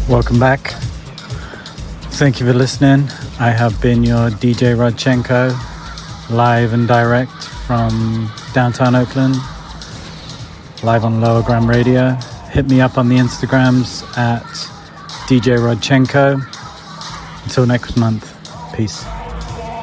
Welcome back. Thank you for listening. I have been your DJ Rodchenko, live and direct from downtown Oakland, live on Lower Gram Radio. Hit me up on the Instagrams at DJ Rodchenko. Until next month, peace.